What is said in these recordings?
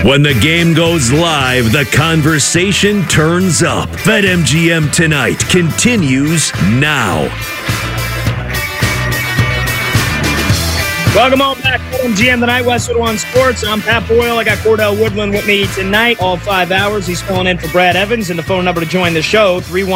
When the game goes live, the conversation turns up. BetMGM Tonight continues now. Welcome on back to BetMGM Tonight, Westwood One Sports. I'm Pat Boyle. I got Cordell Woodland with me tonight, all 5 hours. He's filling in for Brad Evans, and the phone number to join the show,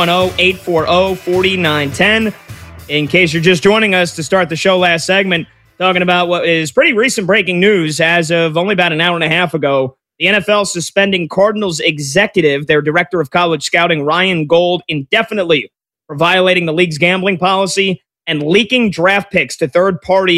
310-840-4910. In case you're just joining us to start the show last segment, talking about what is pretty recent breaking news as of only about an hour and a half ago. The NFL suspending Cardinals executive, their director of college scouting, Ryan Gold, indefinitely for violating the league's gambling policy and leaking draft picks to third parties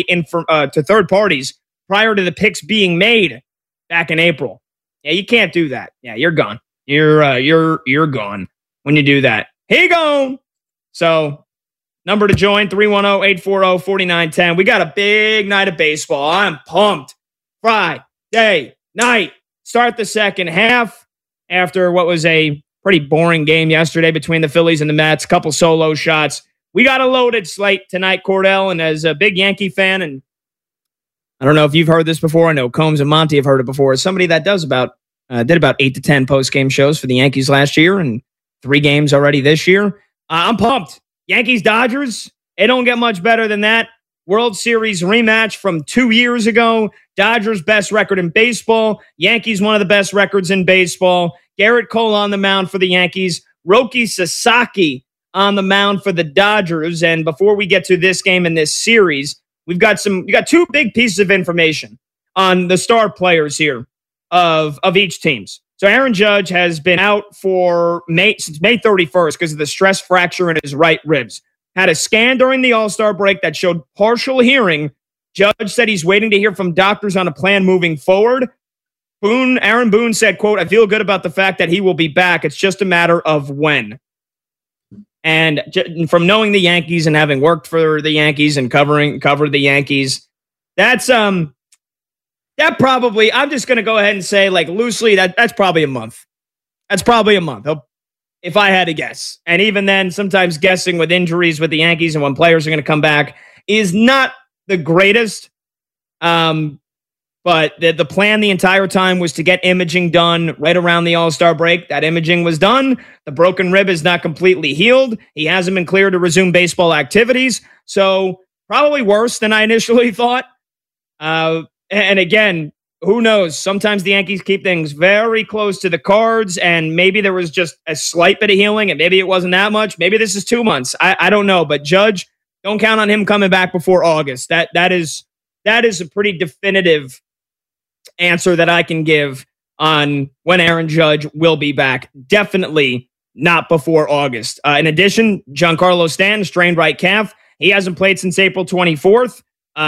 prior to the picks being made back in April. Yeah, you can't do that. Yeah, you're gone. You're gone when you do that. He gone. So, number to join, 310-840-4910. We got a big night of baseball. I'm pumped. Friday night. Start the second half after what was a pretty boring game yesterday between the Phillies and the Mets. A couple solo shots. We got a loaded slate tonight, Cordell, and as a big Yankee fan, and I don't know if you've heard this before. I know Combs and Monty have heard it before. As somebody that did about 8 to 10 post-game shows for the Yankees last year and 3 games already this year. I'm pumped. Yankees-Dodgers, it don't get much better than that. World Series rematch from 2 years ago. Dodgers' best record in baseball. Yankees, one of the best records in baseball. Garrett Cole on the mound for the Yankees. Roki Sasaki on the mound for the Dodgers. And before we get to this game in this series, we got 2 big pieces of information on the star players here of each teams. So Aaron Judge has been out since May 31st because of the stress fracture in his right ribs. Had a scan during the All-Star break that showed partial hearing. Judge said he's waiting to hear from doctors on a plan moving forward. Aaron Boone said, quote, "I feel good about the fact that he will be back. It's just a matter of when." And from knowing the Yankees and having worked for the Yankees and covered the Yankees, that probably, I'm just going to go ahead and say, like, loosely, that's probably a month. That's probably a month, if I had to guess. And even then, sometimes guessing with injuries with the Yankees and when players are going to come back is not the greatest. But the plan the entire time was to get imaging done right around the All-Star break. That imaging was done. The broken rib is not completely healed. He hasn't been cleared to resume baseball activities. So probably worse than I initially thought. And again, who knows? Sometimes the Yankees keep things very close to the cards, and maybe there was just a slight bit of healing, and maybe it wasn't that much. Maybe this is 2 months. I don't know. But Judge, don't count on him coming back before August. That is a pretty definitive answer that I can give on when Aaron Judge will be back. Definitely not before August. In addition, Giancarlo Stanton, strained right calf. He hasn't played since April 24th.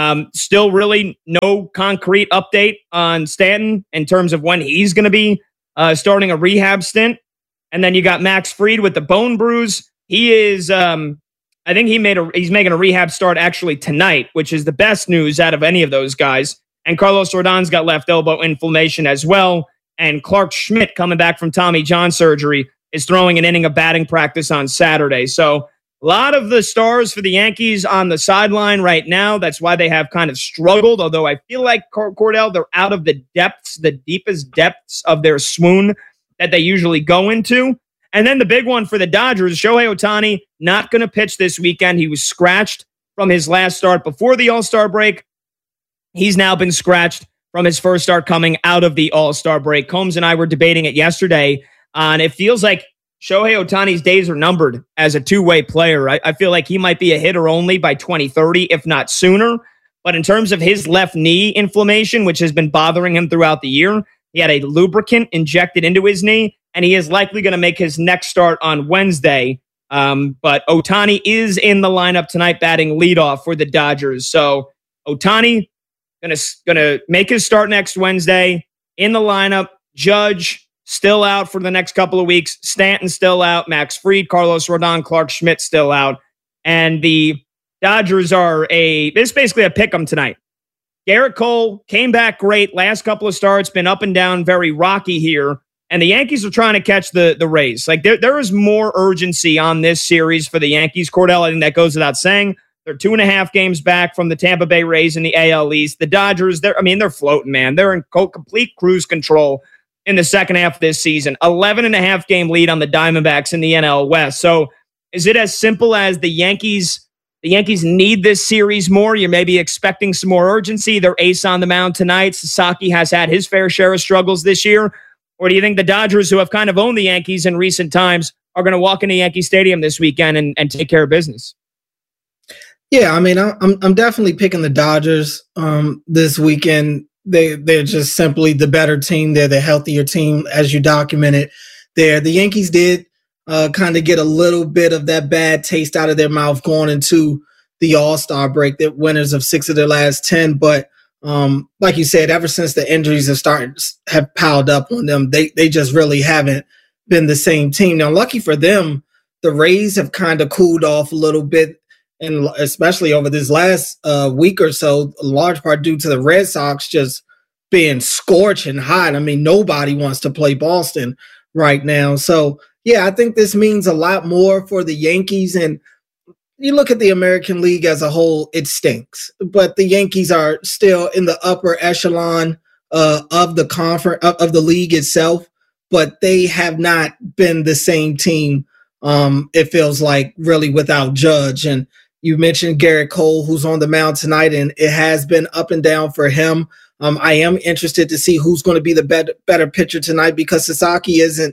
Still really no concrete update on Stanton in terms of when he's going to be starting a rehab stint. And then you got Max Fried with the bone bruise. He is, I think he's making a rehab start actually tonight, which is the best news out of any of those guys. And Carlos Rodon's got left elbow inflammation as well. And Clark Schmidt, coming back from Tommy John surgery, is throwing an inning of batting practice on Saturday. So a lot of the stars for the Yankees on the sideline right now. That's why they have kind of struggled, although I feel like, Cordell, they're out of the deepest depths of their swoon that they usually go into. And then the big one for the Dodgers, Shohei Ohtani, not going to pitch this weekend. He was scratched from his last start before the All-Star break. He's now been scratched from his first start coming out of the All-Star break. Combs and I were debating it yesterday, and it feels like Shohei Ohtani's days are numbered as a two-way player. I feel like he might be a hitter only by 2030, if not sooner. But in terms of his left knee inflammation, which has been bothering him throughout the year, he had a lubricant injected into his knee, and he is likely going to make his next start on Wednesday. But Ohtani is in the lineup tonight batting leadoff for the Dodgers. So Ohtani gonna make his start next Wednesday in the lineup. Judge still out for the next couple of weeks. Stanton still out. Max Fried, Carlos Rodon, Clark Schmidt still out. And the Dodgers are it's basically a pick 'em tonight. Garrett Cole came back great. Last couple of starts, been up and down, very rocky here. And the Yankees are trying to catch the Rays. Like there is more urgency on this series for the Yankees. Cordell, I think that goes without saying. They're 2.5 games back from the Tampa Bay Rays in the AL East. The Dodgers, they're floating, man. They're in complete cruise control in the second half of this season. 11.5 game lead on the Diamondbacks in the NL West. So is it as simple as the Yankees need this series more? You're maybe expecting some more urgency. Their ace on the mound tonight. Sasaki has had his fair share of struggles this year. Or do you think the Dodgers, who have kind of owned the Yankees in recent times, are going to walk into Yankee Stadium this weekend and take care of business? Yeah, I mean, I'm definitely picking the Dodgers this weekend. They're just simply the better team. They're the healthier team, as you documented there. The Yankees did kind of get a little bit of that bad taste out of their mouth going into the All-Star break. They're winners of 6 of their last 10, but like you said, ever since the injuries have piled up on them, they just really haven't been the same team. Now, lucky for them, the Rays have kind of cooled off a little bit, and especially over this last week or so, a large part due to the Red Sox just being scorching hot. I mean, nobody wants to play Boston right now. So, yeah, I think this means a lot more for the Yankees. And you look at the American League as a whole, it stinks. But the Yankees are still in the upper echelon of the conference of the league itself. But they have not been the same team. It feels like really without Judge. And you mentioned Garrett Cole, who's on the mound tonight, and it has been up and down for him. I am interested to see who's going to be the better pitcher tonight, because Sasaki isn't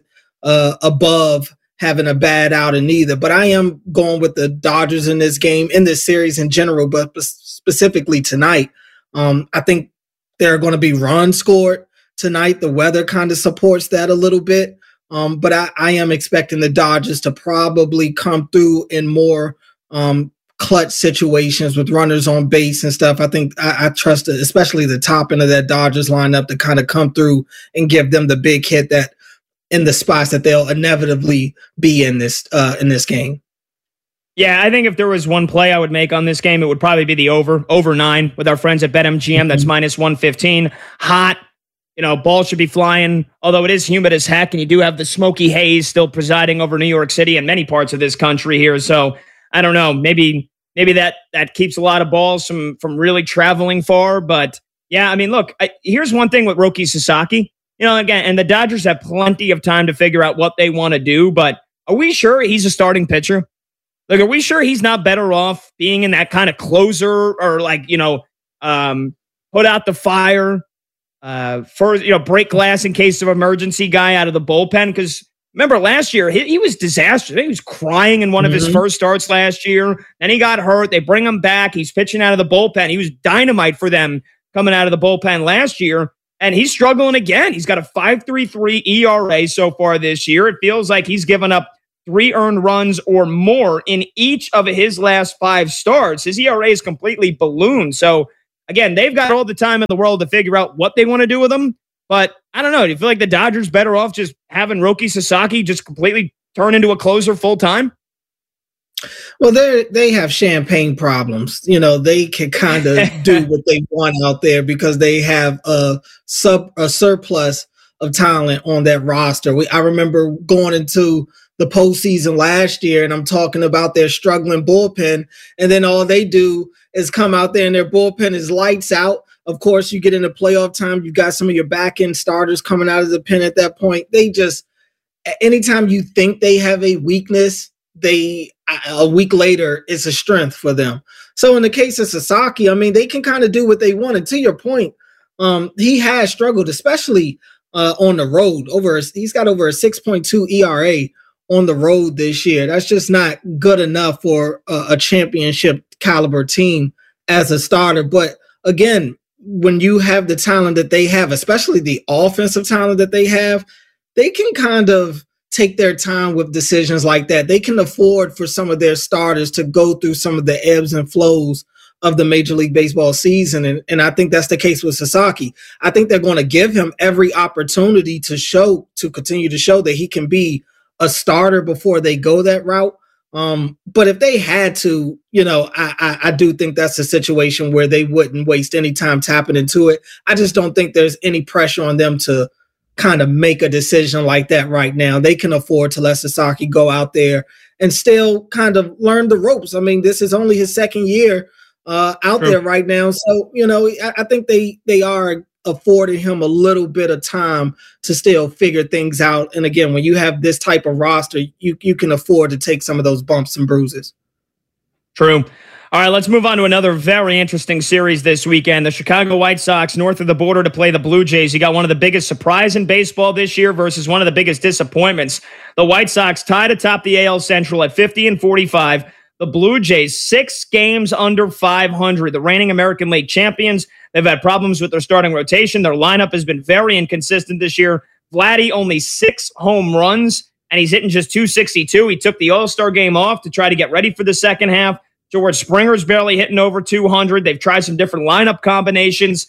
above having a bad outing either. But I am going with the Dodgers in this game, in this series in general, but specifically tonight. I think there are going to be runs scored tonight. The weather kind of supports that a little bit. But I am expecting the Dodgers to probably come through in more clutch situations with runners on base and stuff. I think I trust especially the top end of that Dodgers lineup to kind of come through and give them the big hit that in the spots that they'll inevitably be in this game. Yeah, I think if there was one play I would make on this game, it would probably be the over 9 with our friends at BetMGM. That's minus 115. Hot. Ball should be flying, although it is humid as heck, and you do have the smoky haze still presiding over New York City and many parts of this country here. So I don't know, maybe that keeps a lot of balls from really traveling far. But yeah, I mean, look, here's one thing with Roki Sasaki. Again, and the Dodgers have plenty of time to figure out what they want to do, but are we sure he's a starting pitcher? Like, are we sure he's not better off being in that kind of closer or put out the fire, break glass in case of emergency guy out of the bullpen? Because remember last year, he was disastrous. He was crying in one of his first starts last year. Then he got hurt. They bring him back. He's pitching out of the bullpen. He was dynamite for them coming out of the bullpen last year. And he's struggling again. He's got a 5.33 ERA so far this year. It feels like he's given up 3 earned runs or more in each of his last 5 starts. His ERA is completely ballooned. So, again, they've got all the time in the world to figure out what they want to do with him. But I don't know. Do you feel like the Dodgers better off just having Roki Sasaki just completely turn into a closer full time? Well, they have champagne problems. They can kind of do what they want out there because they have a surplus of talent on that roster. I remember going into the postseason last year, and I'm talking about their struggling bullpen, and then all they do is come out there and their bullpen is lights out. Of course, you get into playoff time, you've got some of your back-end starters coming out of the pen at that point. They just, anytime you think they have a weakness, a week later, it's a strength for them. So in the case of Sasaki, I mean, they can kind of do what they want. And to your point, he has struggled, especially on the road. He's got over a 6.2 ERA on the road this year. That's just not good enough for a championship caliber team as a starter. But again, when you have the talent that they have, especially the offensive talent that they have, they can kind of take their time with decisions like that. They can afford for some of their starters to go through some of the ebbs and flows of the Major League Baseball season. And I think that's the case with Sasaki. I think they're going to give him every opportunity to continue to show that he can be a starter before they go that route. But if they had to, I do think that's a situation where they wouldn't waste any time tapping into it. I just don't think there's any pressure on them to kind of make a decision like that right now. They can afford to let Sasaki go out there and still kind of learn the ropes. I mean, this is only his second year out there right now. So, I think they are affording him a little bit of time to still figure things out. And again, when you have this type of roster, you can afford to take some of those bumps and bruises. True. All right, let's move on to another very interesting series this weekend. The Chicago White Sox north of the border to play the Blue Jays. You got one of the biggest surprise in baseball this year versus one of the biggest disappointments. The White Sox tied atop the AL Central at 50-45. The Blue Jays 6 games under 500. The reigning American League champions. They've had problems with their starting rotation. Their lineup has been very inconsistent this year. Vladdy only 6 home runs, and he's hitting just 262. He took the All-Star game off to try to get ready for the second half. George Springer's barely hitting over 200. They've tried some different lineup combinations.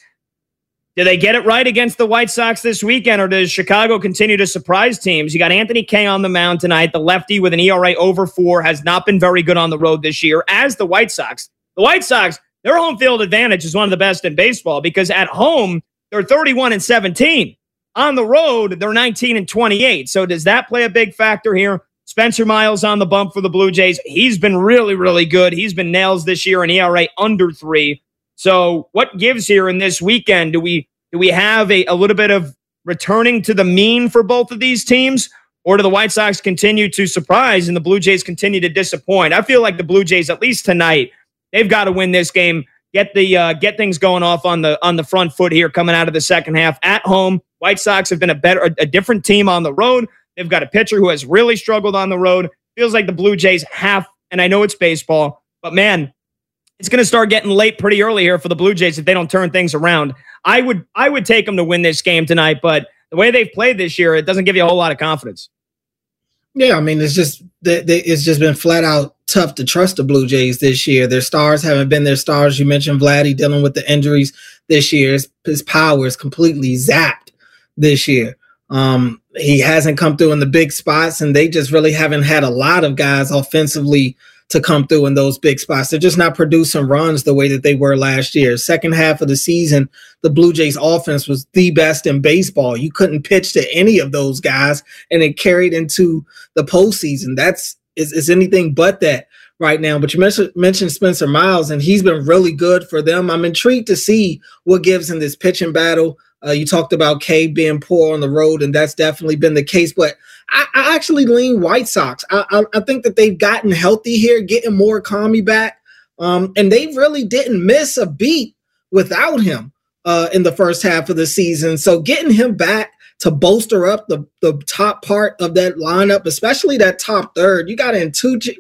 Do they get it right against the White Sox this weekend, or does Chicago continue to surprise teams? You got Anthony Kay on the mound tonight. The lefty with an ERA over 4 has not been very good on the road this year, as the White Sox. The White Sox, their home field advantage is one of the best in baseball because at home, they're 31-17. On the road, they're 19-28. So does that play a big factor here? Spencer Miles on the bump for the Blue Jays. He's been really, really good. He's been nails this year, an ERA under 3. So what gives here in this weekend? Do we have a little bit of returning to the mean for both of these teams? Or do the White Sox continue to surprise and the Blue Jays continue to disappoint? I feel like the Blue Jays, at least tonight, they've got to win this game, get things going off on the front foot here coming out of the second half. At home, White Sox have been a different team on the road. They've got a pitcher who has really struggled on the road. Feels like the Blue Jays have, and I know it's baseball, but man, it's going to start getting late pretty early here for the Blue Jays if they don't turn things around. I would take them to win this game tonight, but the way they've played this year, it doesn't give you a whole lot of confidence. Yeah, I mean, it's just been flat out tough to trust the Blue Jays this year. Their stars haven't been their stars. You mentioned Vladdy dealing with the injuries this year. His power is completely zapped this year. He hasn't come through in the big spots, and they just really haven't had a lot of guys offensively to come through in those big spots. They're just not producing runs the way that they were last year. Second half of the season, the Blue Jays offense was the best in baseball. You couldn't pitch to any of those guys, and it carried into the postseason. It's anything but that right now. But you mentioned Spencer Miles, and he's been really good for them. I'm intrigued to see what gives in this pitching battle. You talked about Kay being poor on the road, and that's definitely been the case. But I actually lean White Sox. I think that they've gotten healthy here, getting Murakami back. And they really didn't miss a beat without him in the first half of the season. So getting him back to bolster up the top part of that lineup, especially that top third. You got Antonucci,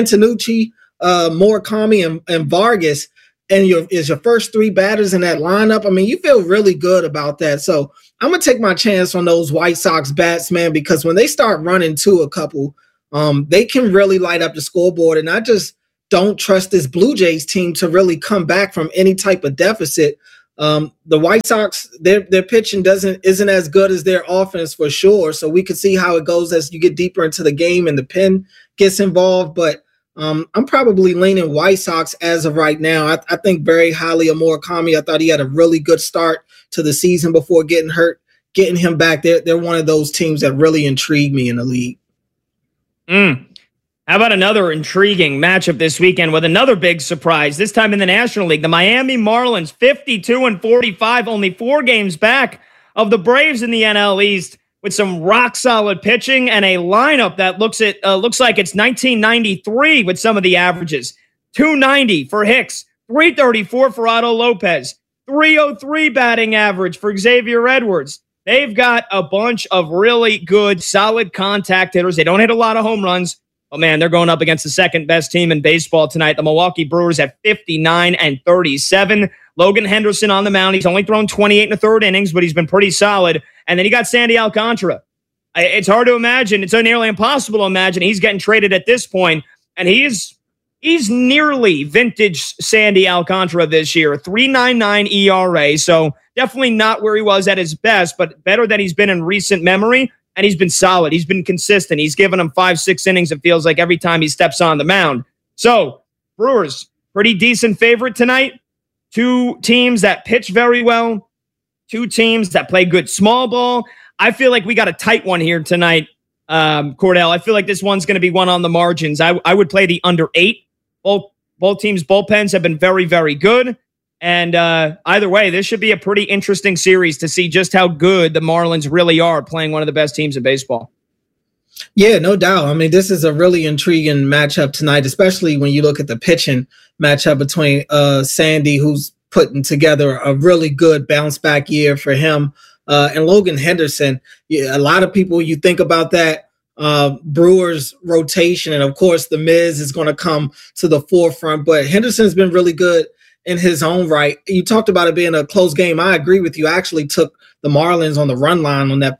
Murakami, and Vargas. And your first 3 batters in that lineup. I mean, you feel really good about that. So I'm going to take my chance on those White Sox bats, man, because when they start running to a couple, they can really light up the scoreboard. And I just don't trust this Blue Jays team to really come back from any type of deficit. The White Sox, their pitching isn't as good as their offense for sure. So we could see how it goes as you get deeper into the game and the pen gets involved. But I'm probably leaning White Sox as of right now. I think very highly of Murakami. I thought he had a really good start to the season before getting hurt. Getting him back, they're one of those teams that really intrigue me in the league. How about another intriguing matchup this weekend with another big surprise, this time in the National League? The Miami Marlins, 52-45, only 4 games back of the Braves in the NL East, with some rock-solid pitching and a lineup that looks like it's 1993 with some of the averages. 290 for Hicks, 334 for Otto Lopez, 303 batting average for Xavier Edwards. They've got a bunch of really good, solid contact hitters. They don't hit a lot of home runs. Oh, man, they're going up against the second-best team in baseball tonight, the Milwaukee Brewers, at 59-37. Logan Henderson on the mound. He's only thrown 28 1/3 innings, but he's been pretty solid. And then you got Sandy Alcantara. It's hard to imagine. It's nearly impossible to imagine he's getting traded at this point. And he's nearly vintage Sandy Alcantara this year. 3.99 ERA. So definitely not where he was at his best, but better than he's been in recent memory. And he's been solid. He's been consistent. He's given him 5-6 innings, it feels like, every time he steps on the mound. So Brewers, pretty decent favorite tonight. 2 teams that pitch very well. 2 teams that play good small ball. I feel like we got a tight one here tonight. Cordell, I feel like this one's going to be one on the margins. I would play the under 8. Both teams' bullpens have been very, very good. And either way, this should be a pretty interesting series to see just how good the Marlins really are playing one of the best teams in baseball. Yeah, no doubt. I mean, this is a really intriguing matchup tonight, especially when you look at the pitching matchup between Sandy, who's putting together a really good bounce back year for him, and Logan Henderson. Yeah, a lot of people, you think about that Brewers rotation, and of course, the Miz is going to come to the forefront, but Henderson's been really good in his own right. You talked about it being a close game. I agree with you. I actually took the Marlins on the run line on that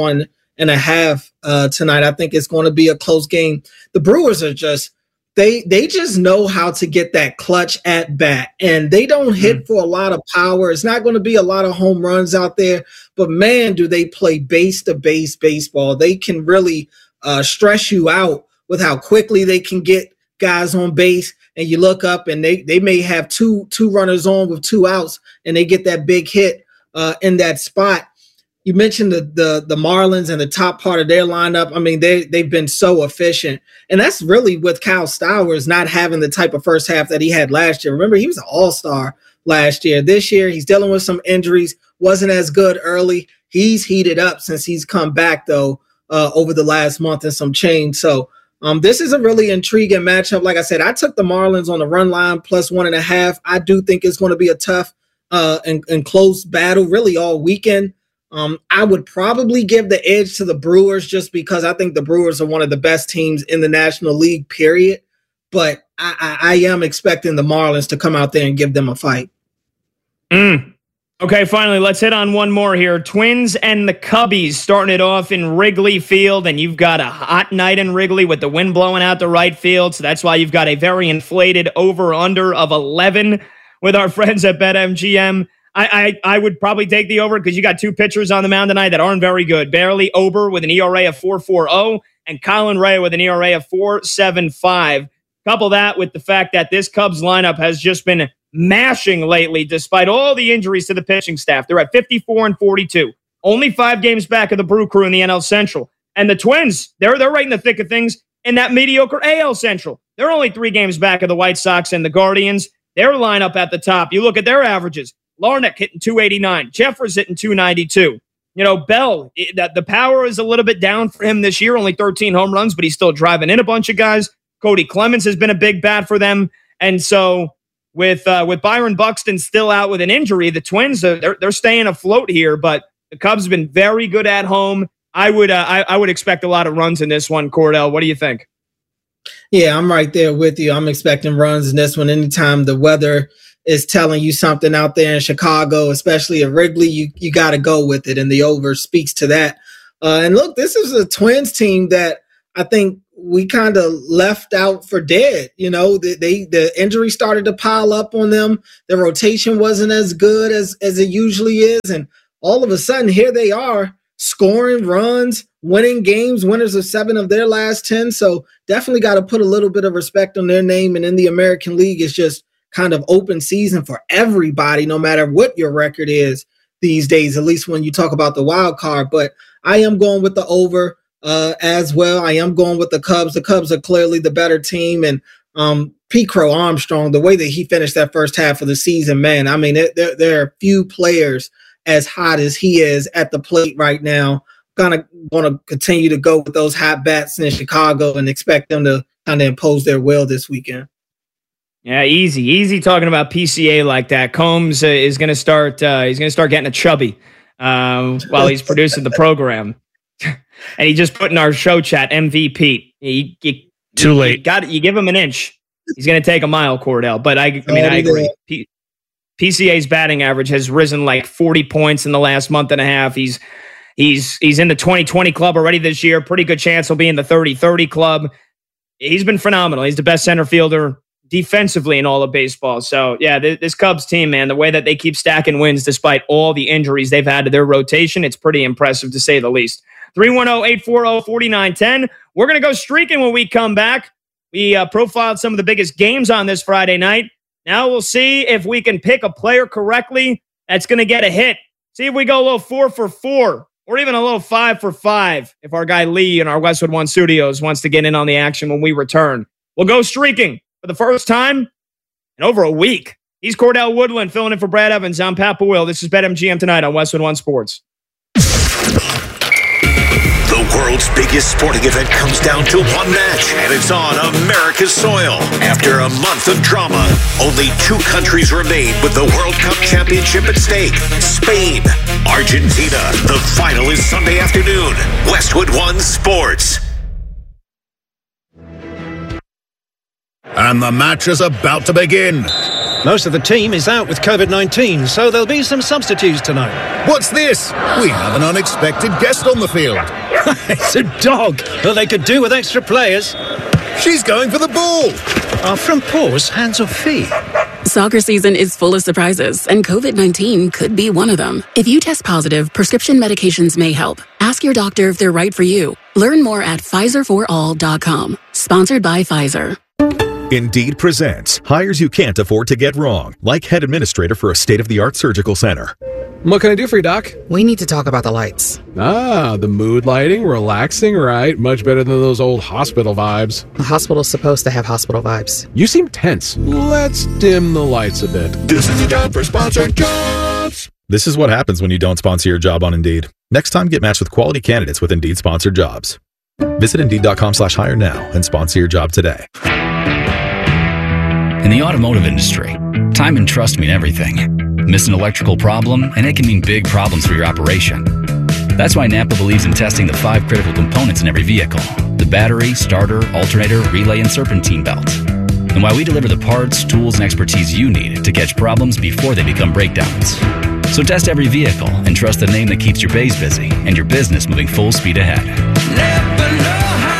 +1.5 tonight. I think it's going to be a close game. The Brewers are just, they just know how to get that clutch at bat, and they don't hit for a lot of power. It's not going to be a lot of home runs out there, but man, do they play base to base baseball. They can really stress you out with how quickly they can get guys on base. And you look up and they may have two runners on with 2 outs, and they get that big hit in that spot. You mentioned the Marlins and the top part of their lineup. I mean, they've been so efficient. And that's really with Kyle Stowers not having the type of first half that he had last year. Remember, he was an all-star last year. This year, he's dealing with some injuries, wasn't as good early. He's heated up since he's come back, though, over the last month and some change. So this is a really intriguing matchup. Like I said, I took the Marlins on the run line +1.5. I do think it's going to be a tough and close battle really all weekend. I would probably give the edge to the Brewers just because I think the Brewers are one of the best teams in the National League, period. But I am expecting the Marlins to come out there and give them a fight. Okay, finally, let's hit on one more here. Twins and the Cubbies starting it off in Wrigley Field, and you've got a hot night in Wrigley with the wind blowing out the right field, so that's why you've got a very inflated over-under of 11 with our friends at BetMGM. I would probably take the over because you got 2 pitchers on the mound tonight that aren't very good. Bailey Ober with an ERA of 4.40 and Colin Rea with an ERA of 4.75. Couple that with the fact that this Cubs lineup has just been mashing lately despite all the injuries to the pitching staff. They're at 54-42. Only 5 games back of the Brew Crew in the NL Central. And the Twins, they're right in the thick of things in that mediocre AL Central. They're only 3 games back of the White Sox and the Guardians. Their lineup at the top, you look at their averages. Larnach hitting 289. Jeffers hitting 292. You know, Bell, the power is a little bit down for him this year. Only 13 home runs, but he's still driving in a bunch of guys. Cody Clemens has been a big bat for them. And so with Byron Buxton still out with an injury, the Twins, they're staying afloat here. But the Cubs have been very good at home. I would expect a lot of runs in this one, Cordell. What do you think? Yeah, I'm right there with you. I'm expecting runs in this one. Anytime the weather is telling you something out there in Chicago, especially at Wrigley, you got to go with it. And the over speaks to that. And look, this is a Twins team that I think we kind of left out for dead. You know, the injury started to pile up on them. The rotation wasn't as good as it usually is. And all of a sudden, here they are scoring runs, winning games, winners of 7 of their last 10. So definitely got to put a little bit of respect on their name. And in the American League, it's just kind of open season for everybody, no matter what your record is these days, at least when you talk about the wild card. But I am going with the over as well. I am going with the Cubs. The Cubs are clearly the better team. And Pete Crow Armstrong, the way that he finished that first half of the season, man, I mean, there are few players as hot as he is at the plate right now. Gonna want to continue to go with those hot bats in Chicago and expect them to kind of impose their will this weekend. Yeah, easy talking about PCA like that. Combs is going to start. He's going to start getting a chubby while he's producing the program, and he just put in our show chat MVP. Too late. You give him an inch, he's going to take a mile, Cordell. But I agree. PCA's batting average has risen like 40 points in the last month and a half. He's in the 20-20 club already this year. Pretty good chance he'll be in the 30-30 club. He's been phenomenal. He's the best center fielder defensively in all of baseball. So, yeah, this Cubs team, man, the way that they keep stacking wins despite all the injuries they've had to their rotation, it's pretty impressive to say the least. 310-840-4910. We're going to go streaking when we come back. We profiled some of the biggest games on this Friday night. Now we'll see if we can pick a player correctly that's going to get a hit. See if we go a little 4 for 4 or even a little 5 for 5 if our guy Lee in our Westwood One studios wants to get in on the action when we return. We'll go streaking for the first time in over a week. He's Cordell Woodland filling in for Brad Evans. I'm Pat Boyle. This is BetMGM Tonight on Westwood One Sports. The world's biggest sporting event comes down to one match, and it's on America's soil. After a month of drama, only 2 countries remain with the World Cup championship at stake. Spain, Argentina. The final is Sunday afternoon. Westwood One Sports. And the match is about to begin. Most of the team is out with COVID-19, so there'll be some substitutes tonight. What's this? We have an unexpected guest on the field. It's a dog. Well, they could do with extra players. She's going for the ball. Our front paws, hands or feet? Soccer season is full of surprises, and COVID-19 could be one of them. If you test positive, prescription medications may help. Ask your doctor if they're right for you. Learn more at PfizerForAll.com. Sponsored by Pfizer. Indeed presents hires you can't afford to get wrong, like head administrator for a state-of-the-art surgical center. What can I do for you, Doc? We need to talk about the lights. Ah, the mood lighting, relaxing, right? Much better than those old hospital vibes. A hospital's supposed to have hospital vibes. You seem tense. Let's dim the lights a bit. This is the time for sponsored jobs. This is what happens when you don't sponsor your job on Indeed. Next time, get matched with quality candidates with Indeed-sponsored jobs. Visit Indeed.com/hire now and sponsor your job today. In the automotive industry, time and trust mean everything. Miss an electrical problem, and it can mean big problems for your operation. That's why Napa believes in testing the 5 critical components in every vehicle: the battery, starter, alternator, relay, and serpentine belt. And why we deliver the parts, tools, and expertise you need to catch problems before they become breakdowns. So test every vehicle and trust the name that keeps your bays busy and your business moving full speed ahead. Napa know-how.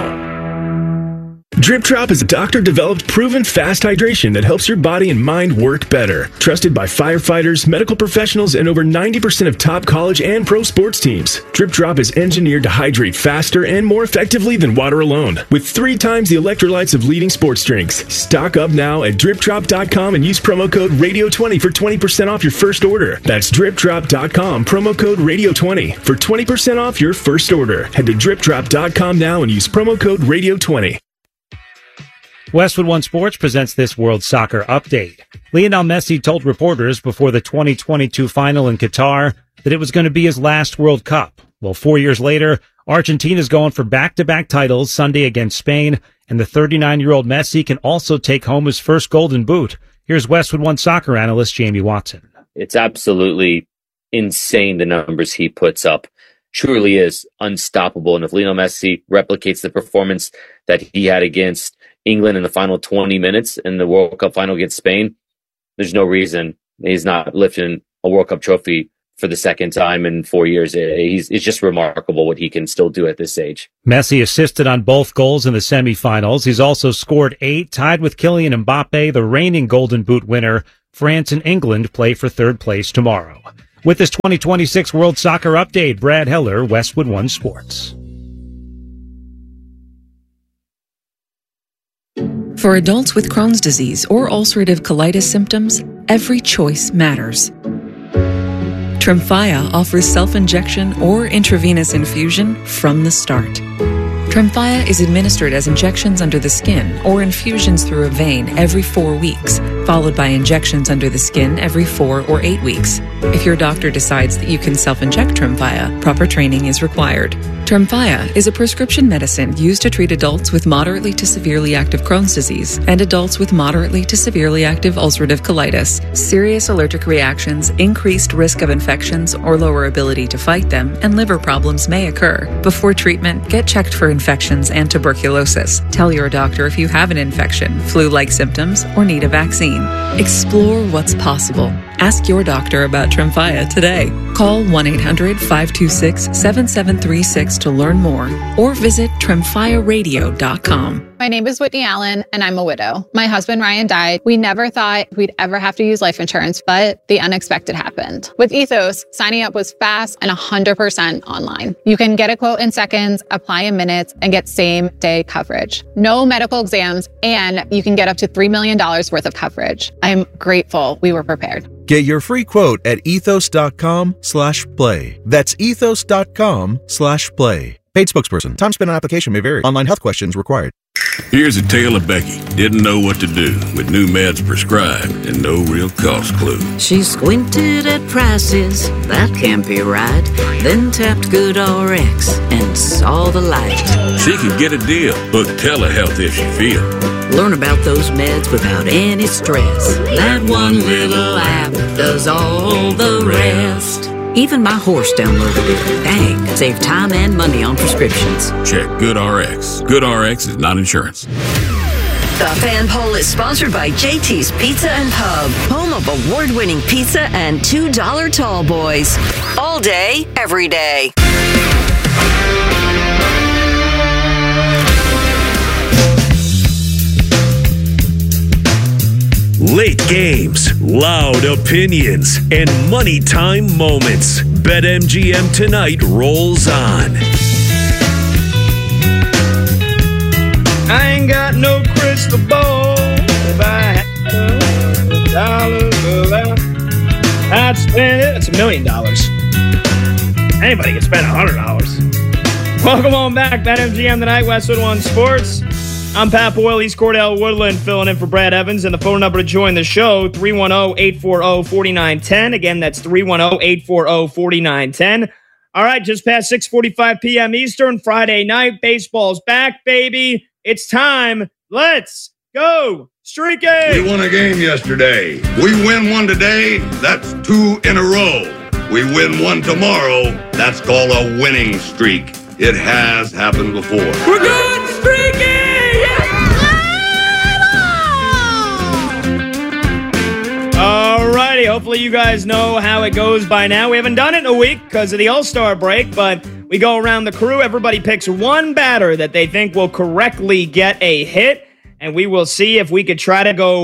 Drip Drop is a doctor-developed, proven fast hydration that helps your body and mind work better. Trusted by firefighters, medical professionals, and over 90% of top college and pro sports teams. Drip Drop is engineered to hydrate faster and more effectively than water alone, with 3 times the electrolytes of leading sports drinks. Stock up now at dripdrop.com and use promo code RADIO20 for 20% off your first order. That's dripdrop.com, promo code RADIO20 for 20% off your first order. Head to dripdrop.com now and use promo code RADIO20. Westwood One Sports presents this World Soccer Update. Lionel Messi told reporters before the 2022 final in Qatar that it was going to be his last World Cup. Well, 4 years later, Argentina's going for back-to-back titles Sunday against Spain, and the 39-year-old Messi can also take home his first Golden Boot. Here's Westwood One soccer analyst Jamie Watson. It's absolutely insane, the numbers he puts up. Truly is unstoppable. And if Lionel Messi replicates the performance that he had against England in the final 20 minutes in the World Cup final against Spain, there's no reason he's not lifting a World Cup trophy for the second time in 4 years. It's just remarkable what he can still do at this age. Messi assisted on both goals in the semifinals. He's also scored 8, tied with Kylian Mbappe, the reigning Golden Boot winner. France and England play for third place tomorrow. With this 2026 World Soccer Update, Brad Heller, Westwood One Sports. For adults with Crohn's disease or ulcerative colitis symptoms, every choice matters. Tremfya offers self-injection or intravenous infusion from the start. Tremfya is administered as injections under the skin or infusions through a vein every 4 weeks, followed by injections under the skin every 4 or 8 weeks. If your doctor decides that you can self-inject Tremfya, proper training is required. Tremfya is a prescription medicine used to treat adults with moderately to severely active Crohn's disease and adults with moderately to severely active ulcerative colitis. Serious allergic reactions, increased risk of infections or lower ability to fight them, and liver problems may occur. Before treatment, get checked for infections and tuberculosis. Tell your doctor if you have an infection, flu-like symptoms, or need a vaccine. Explore what's possible. Ask your doctor about Tremfya today. Call 1-800-526-7736 to learn more or visit tremfyaradio.com. My name is Whitney Allen, and I'm a widow. My husband, Ryan, died. We never thought we'd ever have to use life insurance, but the unexpected happened. With Ethos, signing up was fast and 100% online. You can get a quote in seconds, apply in minutes, and get same-day coverage. No medical exams, and you can get up to $3 million worth of coverage. I'm grateful we were prepared. Get your free quote at ethos.com/play. That's ethos.com/play. Paid spokesperson. Time spent on application may vary. Online health questions required. Here's a tale of Becky. Didn't know what to do with new meds prescribed and no real cost clue. She squinted at prices, that can't be right. Then tapped GoodRx and saw the light. She could get a deal. Book telehealth if she feel. Learn about those meds without any stress. That one little app does all the rest. Even my horse downloaded it. Dang, save time and money on prescriptions. Check GoodRx. GoodRx is not insurance. The Fan Poll is sponsored by JT's Pizza and Pub, home of award-winning pizza and $2 tall boys. All day, every day. Late games, loud opinions, and money time moments. BetMGM tonight rolls on. I ain't got no crystal ball. If I had $1, I'd spend it. It's $1 million. Anybody can spend $100. Welcome on back. BetMGM tonight, Westwood One Sports. I'm Pat Boyle. He's Cordell Woodland filling in for Brad Evans. And the phone number to join the show, 310-840-4910. Again, that's 310-840-4910. All right, just past 6:45 p.m. Eastern, Friday night. Baseball's back, baby. It's time. Let's go streaking. We won a game yesterday. We win one today. That's 2 in a row. We win one tomorrow. That's called a winning streak. It has happened before. We're good streaking. Alrighty, hopefully you guys know how it goes by now. We haven't done it in a week because of the All-Star break, but we go around the crew. Everybody picks one batter that they think will correctly get a hit, and we will see if we could try to go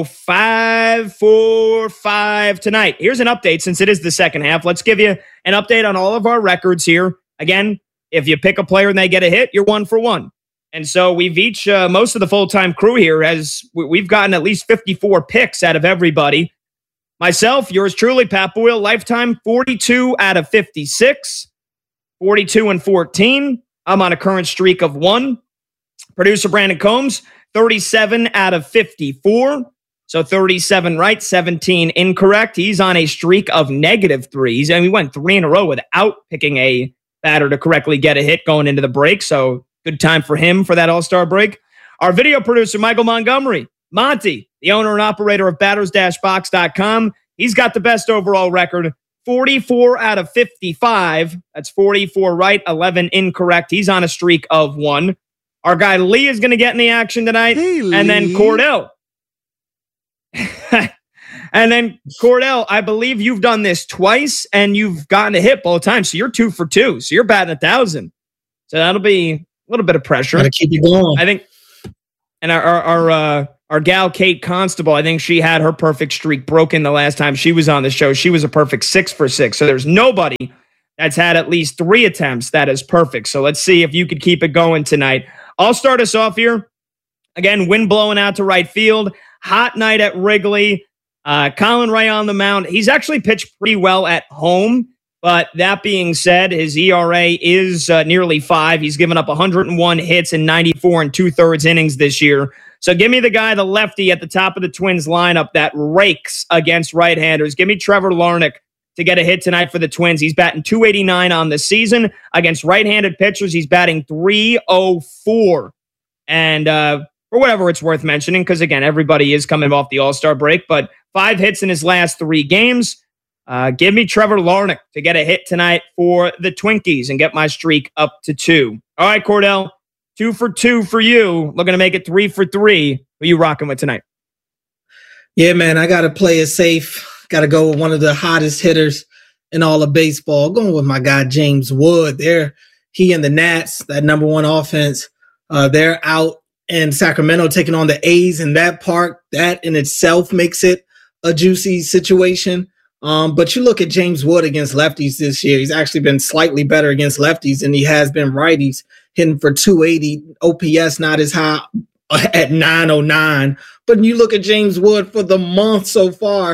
5-4-5 tonight. Here's an update since it is the second half. Let's give you an update on all of our records here. Again, if you pick a player and they get a hit, you're 1 for 1. And so we've each, most of the full-time crew here, we've gotten at least 54 picks out of everybody. Myself, yours truly, Pat Boyle, lifetime 42 out of 56, 42 and 14. I'm on a current streak of 1. Producer Brandon Combs, 37 out of 54. So 37 right, 17 incorrect. He's on a streak of -3s. And we went 3 in a row without picking a batter to correctly get a hit going into the break. So good time for him for that All-Star break. Our video producer, Michael Montgomery, Monty, the owner and operator of batters-box.com. He's got the best overall record, 44 out of 55. That's 44 right, 11 incorrect. He's on a streak of 1. Our guy Lee is going to get in the action tonight. Hey, and then Cordell. And then Cordell, I believe you've done this twice and you've gotten a hit both times. So you're 2 for 2. So you're batting 1,000. So that'll be a little bit of pressure. Gotta keep it going. I think. And our gal, Kate Constable, I think she had her perfect streak broken the last time she was on the show. She was a perfect 6 for 6. So there's nobody that's had at least 3 attempts that is perfect. So let's see if you could keep it going tonight. I'll start us off here. Again, wind blowing out to right field. Hot night at Wrigley. Colin Ray on the mound. He's actually pitched pretty well at home. But that being said, his ERA is nearly 5. He's given up 101 hits in 94 and 2/3 innings this year. So give me the guy, the lefty at the top of the Twins lineup that rakes against right-handers. Give me Trevor Larnach to get a hit tonight for the Twins. He's batting .289 on the season. Against right-handed pitchers, he's batting .304. And for whatever it's worth mentioning, because again, everybody is coming off the All-Star break, but 5 hits in his last 3 games. Give me Trevor Larnach to get a hit tonight for the Twinkies and get my streak up to 2. All right, Cordell, 2 for 2 for you. Looking to make it 3 for 3. Who are you rocking with tonight? Yeah, man, I got to play it safe. Got to go with one of the hottest hitters in all of baseball. Going with my guy, James Wood. He and the Nats, that #1 offense, they're out in Sacramento taking on the A's in that park. That in itself makes it a juicy situation. But you look at James Wood against lefties this year. He's actually been slightly better against lefties than he has been righties, hitting for 280. OPS not as high at 909. But you look at James Wood for the month so far,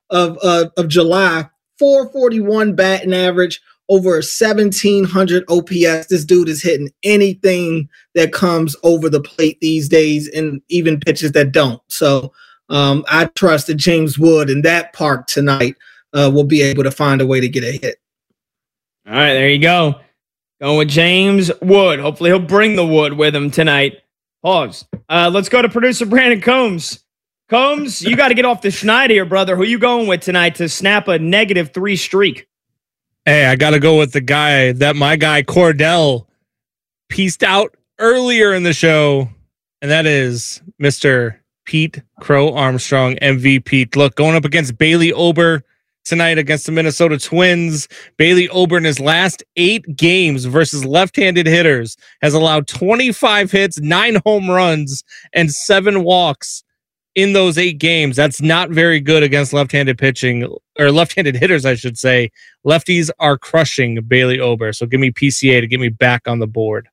of July, 441 batting average, over 1,700 OPS. This dude is hitting anything that comes over the plate these days, and even pitches that don't. So I trust that James Wood in that park tonight will be able to find a way to get a hit. All right, there you go. Going with James Wood. Hopefully he'll bring the wood with him tonight. Pause. Let's go to producer Brandon Combs. Combs, you got to get off the schneid here, brother. Who you going with tonight to snap a -3 streak? Hey, I got to go with the guy that my guy Cordell pieced out earlier in the show, and that is Mr. Pete Crow Armstrong, MVP. Look, going up against Bailey Ober tonight against the Minnesota Twins. Bailey Ober in his last 8 games versus left-handed hitters has allowed 25 hits, 9 home runs, and 7 walks in those 8 games. That's not very good against left-handed pitching, or left-handed hitters, I should say. Lefties are crushing Bailey Ober. So give me PCA to get me back on the board.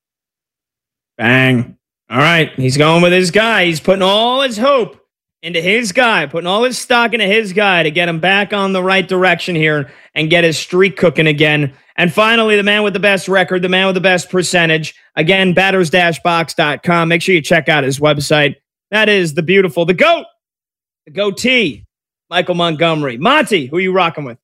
Bang. All right. He's going with his guy. He's putting all his hope into his guy, putting all his stock into his guy to get him back on the right direction here and get his streak cooking again. And finally, the man with the best record, the man with the best percentage. Again, batters-box.com. Make sure you check out his website. That is the beautiful, the GOAT, the goatee, Michael Montgomery. Monty, who are you rocking with?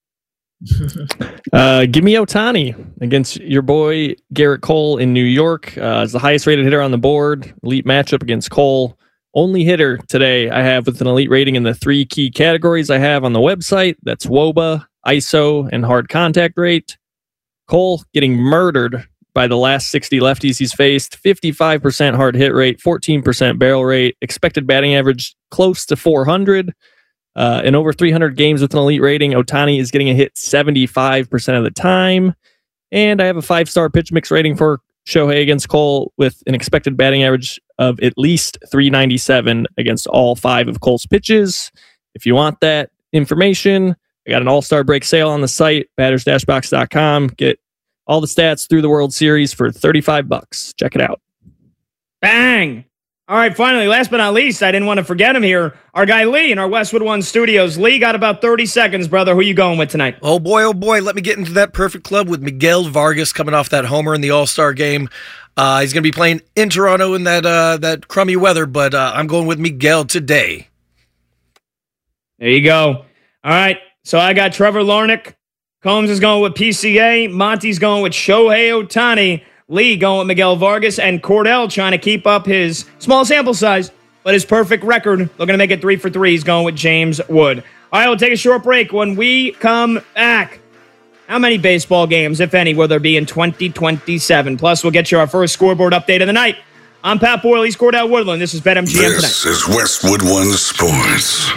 Give me Ohtani against your boy Garrett Cole in New York. Is the highest rated hitter on the board. Elite matchup against Cole. Only hitter today I have with an elite rating in the 3 key categories I have on the website. That's WOBA, ISO, and hard contact rate. Cole getting murdered by the last 60 lefties he's faced. 55% hard hit rate, 14% barrel rate, expected batting average close to 400. In over 300 games with an elite rating, Ohtani is getting a hit 75% of the time. And I have a 5-star pitch mix rating for Shohei against Cole with an expected batting average of at least 397 against all 5 of Cole's pitches. If you want that information, I got an all-star break sale on the site, batters-box.com. Get all the stats through the World Series for $35. Check it out. Bang! All right, finally, last but not least, I didn't want to forget him here. Our guy Lee in our Westwood One studios. Lee, got about 30 seconds, brother. Who you going with tonight? Oh, boy, let me get into that perfect club with Miguel Vargas coming off that homer in the All-Star game. He's going to be playing in Toronto in that crummy weather, but I'm going with Miguel today. There you go. All right, so I got Trevor Larnach. Combs is going with PCA. Monty's going with Shohei Ohtani. Lee going with Miguel Vargas, and Cordell trying to keep up his small sample size, but his perfect record. Looking to make it 3 for 3. He's going with James Wood. All right, we'll take a short break. When we come back, how many baseball games, if any, will there be in 2027? Plus, we'll get you our first scoreboard update of the night. I'm Pat Boyle. He's Cordell Woodland. This is BetMGM Tonight. This is Westwood One Sports.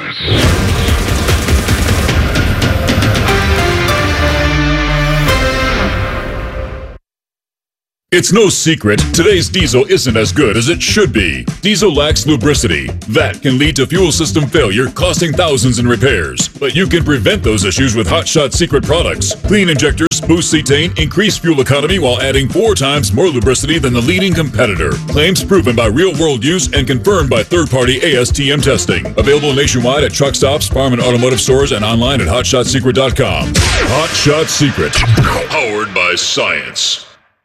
It's no secret, today's diesel isn't as good as it should be. Diesel lacks lubricity. That can lead to fuel system failure, costing thousands in repairs. But you can prevent those issues with Hot Shot Secret products. Clean injectors boost cetane, increase fuel economy while adding 4 times more lubricity than the leading competitor. Claims proven by real-world use and confirmed by third-party ASTM testing. Available nationwide at truck stops, farm and automotive stores, and online at hotshotsecret.com. Hot Shot Secret. Powered by science.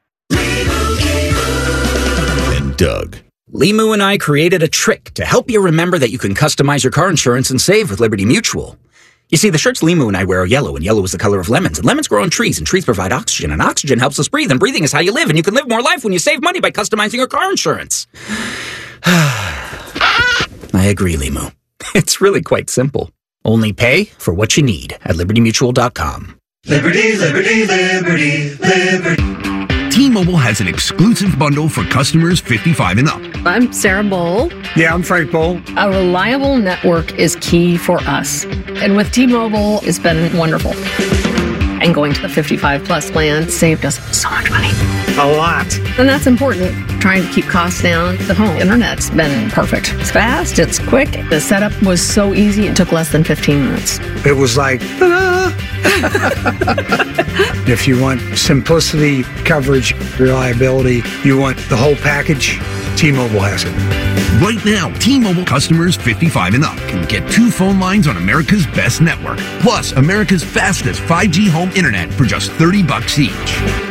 And Doug. Limu and I created a trick to help you remember that you can customize your car insurance and save with Liberty Mutual. You see, the shirts Limu and I wear are yellow, and yellow is the color of lemons, and lemons grow on trees, and trees provide oxygen, and oxygen helps us breathe, and breathing is how you live, and you can live more life when you save money by customizing your car insurance. I agree, Limu. It's really quite simple. Only pay for what you need at libertymutual.com. Liberty, liberty, liberty, liberty. T-Mobile has an exclusive bundle for customers 55 and up. I'm Sarah Bowl. Yeah, I'm Frank Bowl. A reliable network is key for us. And with T-Mobile, it's been wonderful. And going to the 55 plus plan saved us so much money. A lot. And that's important. Trying to keep costs down. The home internet's been perfect. It's fast, it's quick. The setup was so easy, it took less than 15 minutes. It was like, ta-da! If you want simplicity, coverage, reliability, you want the whole package, T-Mobile has it. Right now, T-Mobile customers 55 and up can get 2 phone lines on America's best network, plus America's fastest 5G home internet for just $30 each.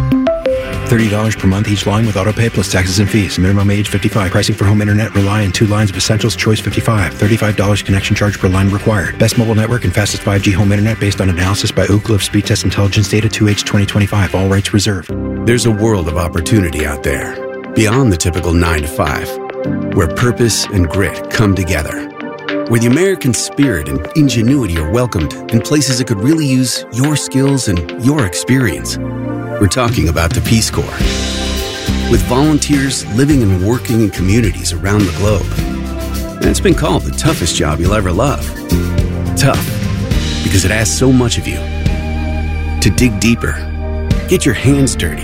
$30 per month each line with autopay plus taxes and fees. Minimum age 55. Pricing for home internet rely on 2 lines of Essentials Choice 55. $35 connection charge per line required. Best mobile network and fastest 5G home internet based on analysis by Ookla of Speed Test Intelligence data 2H 2025. All rights reserved. There's a world of opportunity out there, beyond the typical 9 to 5, where purpose and grit come together. Where the American spirit and ingenuity are welcomed in places that could really use your skills and your experience. We're talking about the Peace Corps. With volunteers living and working in communities around the globe. And it's been called the toughest job you'll ever love. Tough, because it asks so much of you. To dig deeper, get your hands dirty,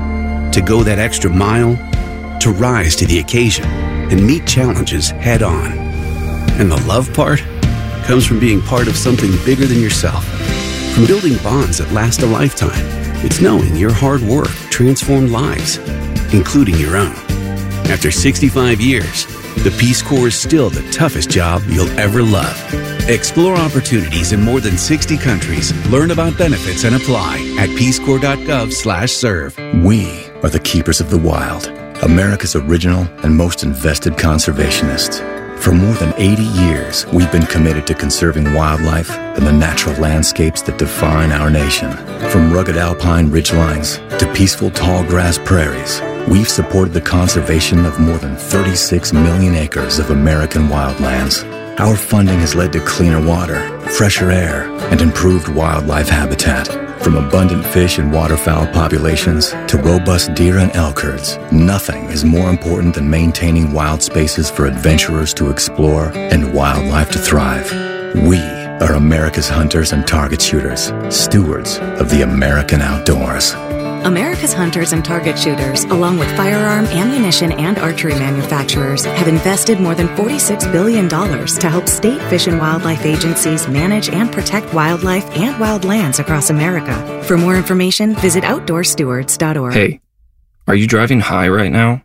to go that extra mile, to rise to the occasion and meet challenges head on. And the love part comes from being part of something bigger than yourself. From building bonds that last a lifetime. It's knowing your hard work transformed lives, including your own. After 65 years, the Peace Corps is still the toughest job you'll ever love. Explore opportunities in more than 60 countries. Learn about benefits and apply at peacecorps.gov/serve. We are the keepers of the wild, America's original and most invested conservationists. For more than 80 years, we've been committed to conserving wildlife and the natural landscapes that define our nation. From rugged alpine ridgelines to peaceful tall grass prairies, we've supported the conservation of more than 36 million acres of American wildlands. Our funding has led to cleaner water, fresher air, and improved wildlife habitat. From abundant fish and waterfowl populations to robust deer and elk herds, nothing is more important than maintaining wild spaces for adventurers to explore and wildlife to thrive. We are America's hunters and target shooters, stewards of the American outdoors. America's hunters and target shooters, along with firearm, ammunition, and archery manufacturers, have invested more than $46 billion to help state fish and wildlife agencies manage and protect wildlife and wildlands across America. For more information, visit OutdoorStewards.org. Hey, are you driving high right now?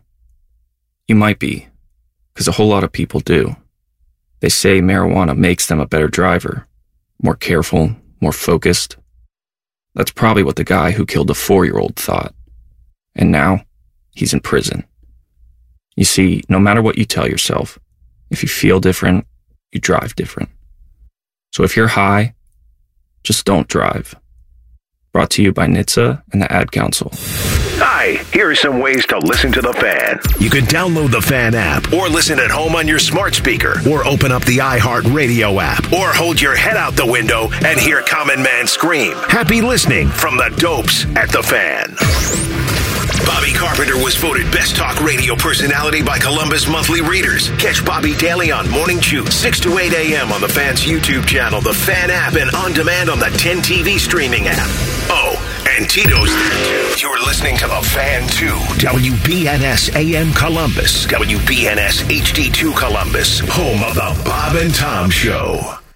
You might be, because a whole lot of people do. They say marijuana makes them a better driver, more careful, more focused. That's probably what the guy who killed the 4-year-old thought. And now, he's in prison. You see, no matter what you tell yourself, if you feel different, you drive different. So if you're high, just don't drive. Brought to you by NHTSA and the Ad Council. Hi, here are some ways to listen to The Fan. You can download the Fan app, or listen at home on your smart speaker, or open up the iHeartRadio app, or hold your head out the window and hear Common Man scream. Happy listening from the dopes at The Fan. Bobby Carpenter was voted Best Talk Radio Personality by Columbus Monthly Readers. Catch Bobby daily on Morning Chew, 6 to 8 a.m. on the Fan's YouTube channel, the Fan app, and on demand on the 10 TV streaming app. Oh, and Tito's there too. You're listening to the Fan 2, WBNS AM Columbus, WBNS HD2 Columbus, home of the Bob and Tom Show.